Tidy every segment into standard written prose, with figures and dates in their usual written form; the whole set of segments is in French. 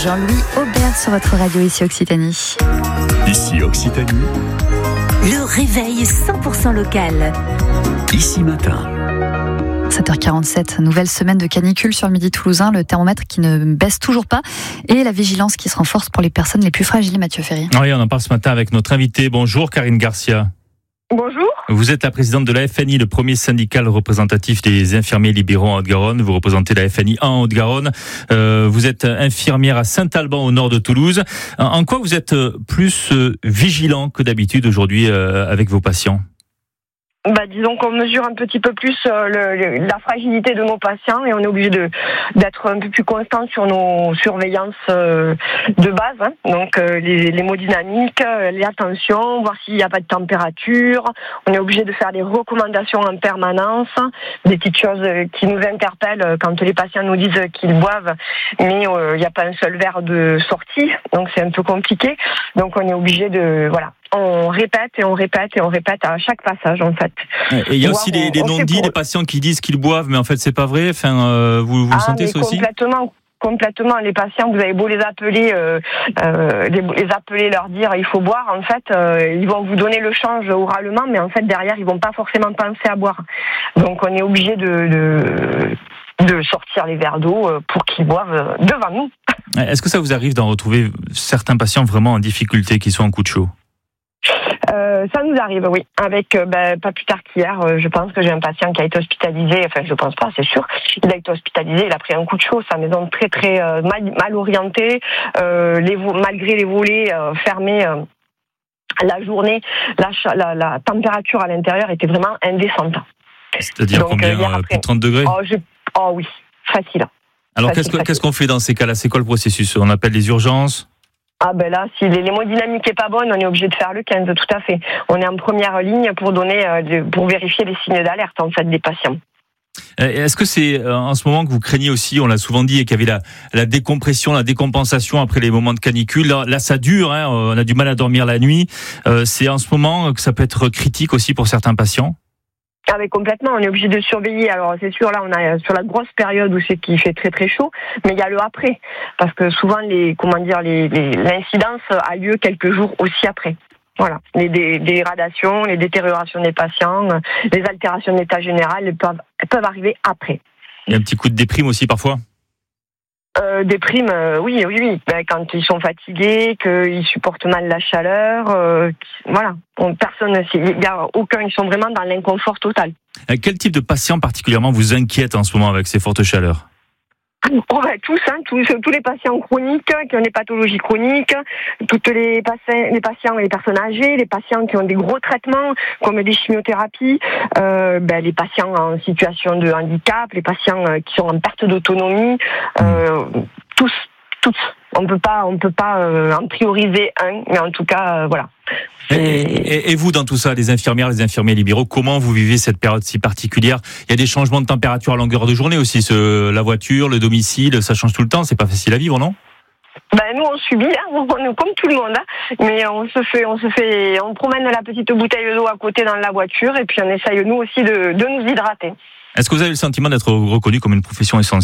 Jean-Louis Aubert sur votre radio ici Occitanie. Ici Occitanie. Le réveil 100% local. Ici Matin. 7h47, nouvelle semaine de canicule sur le midi toulousain, le thermomètre qui ne baisse toujours pas et la vigilance qui se renforce pour les personnes les plus fragiles, Mathieu Ferry. Oui, on en parle ce matin avec notre invité. Bonjour Karine Garcia. Bonjour. Vous êtes la présidente de la FNI, le premier syndical représentatif des infirmiers libéraux en Haute-Garonne. Vous représentez la FNI en Haute-Garonne. Vous êtes infirmière à Saint-Alban au nord de Toulouse. En quoi vous êtes plus vigilant que d'habitude aujourd'hui avec vos patients ? Disons qu'on mesure un petit peu plus la fragilité de nos patients et on est obligé d'être un peu plus constant sur nos surveillances de base. Donc les hémodynamiques, la tension, voir s'il n'y a pas de température. On est obligé de faire des recommandations en permanence, des petites choses qui nous interpellent quand les patients nous disent qu'ils boivent, mais il n'y a pas un seul verre de sortie, donc c'est un peu compliqué. Donc on est obligé de on répète et on répète et on répète à chaque passage en fait. Et il y a aussi les non-dits, les patients qui disent qu'ils boivent, mais en fait c'est pas vrai. Enfin, vous le sentez ça aussi ? Complètement. Les patients, vous avez beau les appeler, leur dire il faut boire, en fait, ils vont vous donner le change oralement, mais en fait derrière ils vont pas forcément penser à boire. Donc on est obligé de sortir les verres d'eau pour qu'ils boivent devant nous. Est-ce que ça vous arrive d'en retrouver certains patients vraiment en difficulté, qui sont en coup de chaud ? Ça nous arrive, oui. Avec, pas plus tard qu'hier, je pense que j'ai un patient qui a été hospitalisé, enfin je pense pas, c'est sûr, il a été hospitalisé, il a pris un coup de chaud, sa maison très très mal orientée, malgré les volets fermés la journée, la température à l'intérieur était vraiment indécente. C'est-à-dire donc, combien plus de 30 degrés ? Oh oui, facile. Alors qu'est-ce qu'on fait dans ces cas-là ? C'est quoi le processus ? On appelle les urgences ? Là, si l'hémodynamique est pas bonne, on est obligé de faire le 15, tout à fait. On est en première ligne pour pour vérifier les signes d'alerte en fait des patients. Est-ce que c'est en ce moment que vous craignez aussi, on l'a souvent dit, et qu'il y avait la décompression, la décompensation après les moments de canicule. Là ça dure, on a du mal à dormir la nuit. C'est en ce moment que ça peut être critique aussi pour certains patients ? Mais complètement, on est obligé de surveiller. Alors c'est sûr, là on a sur la grosse période où c'est qu'il fait très très chaud, mais il y a le après, parce que souvent l'incidence a lieu quelques jours aussi après. Voilà, les dégradations, les détériorations des patients, les altérations de l'état général, elles peuvent arriver après. Il y a un petit coup de déprime aussi parfois. Déprime, oui. Quand ils sont fatigués, qu'ils supportent mal la chaleur, ils sont vraiment dans l'inconfort total. Quel type de patient particulièrement vous inquiète en ce moment avec ces fortes chaleurs ? Tous les patients chroniques, qui ont des pathologies chroniques, toutes les patients, les personnes âgées, les patients qui ont des gros traitements, comme des chimiothérapies, les patients en situation de handicap, les patients qui sont en perte d'autonomie, tous. On peut pas en prioriser un, mais en tout cas, voilà. Et vous, dans tout ça, les infirmières, les infirmiers libéraux, comment vous vivez cette période si particulière ? Il y a des changements de température à longueur de journée aussi, la voiture, le domicile, ça change tout le temps, c'est pas facile à vivre, non ? Nous on subit, on est comme tout le monde, mais on promène la petite bouteille d'eau à côté dans la voiture et puis on essaye nous aussi de nous hydrater. Est-ce que vous avez le sentiment d'être reconnu comme une profession essentielle ?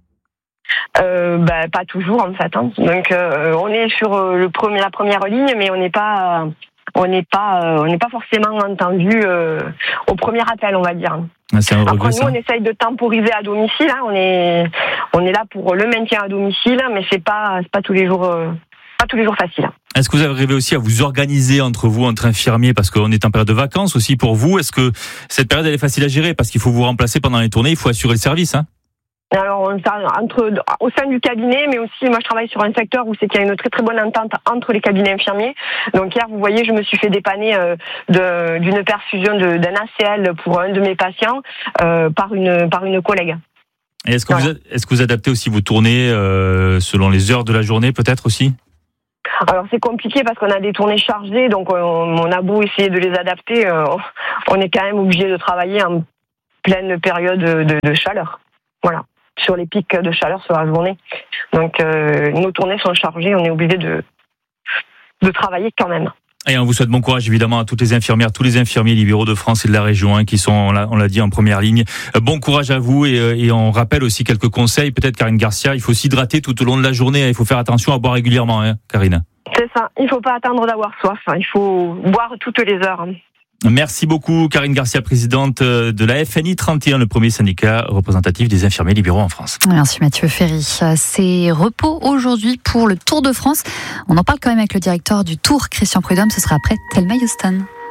Pas toujours en fait. Donc on est sur la première ligne, mais on n'est pas forcément entendu au premier appel, on va dire. C'est un regret, après nous, ça. on essaye de temporiser à domicile. On est là pour le maintien à domicile, mais c'est pas tous les jours. Pas tous les jours facile. Est-ce que vous arrivez aussi à vous organiser entre infirmiers, parce qu'on est en période de vacances aussi pour vous ? Est-ce que cette période elle est facile à gérer, parce qu'il faut vous remplacer pendant les tournées, il faut assurer le service, Alors, au sein du cabinet, mais aussi, moi, je travaille sur un secteur où c'est qu'il y a une très très bonne entente entre les cabinets infirmiers. Donc hier, vous voyez, je me suis fait dépanner d'une perfusion d'un ACL pour un de mes patients par une collègue. Et est-ce que vous adaptez aussi vos tournées selon les heures de la journée, peut-être aussi ? Alors c'est compliqué parce qu'on a des tournées chargées, donc on a beau essayer de les adapter, on est quand même obligé de travailler en pleine période de chaleur. Voilà. Sur les pics de chaleur sur la journée. Donc nos tournées sont chargées, on est obligé de travailler quand même. Et on vous souhaite bon courage évidemment à toutes les infirmières, tous les infirmiers libéraux de France et de la région qui sont, on l'a dit, en première ligne. Bon courage à vous et on rappelle aussi quelques conseils. Peut-être Karine Garcia, il faut s'hydrater tout au long de la journée. Il faut faire attention à boire régulièrement, Karine. C'est ça, il ne faut pas attendre d'avoir soif. Il faut boire toutes les heures. Merci beaucoup Karine Garcia, présidente de la FNI 31, le premier syndicat représentatif des infirmiers libéraux en France. Merci Mathieu Ferry. C'est repos aujourd'hui pour le Tour de France. On en parle quand même avec le directeur du Tour, Christian Prudhomme. Ce sera après Thelma Houston.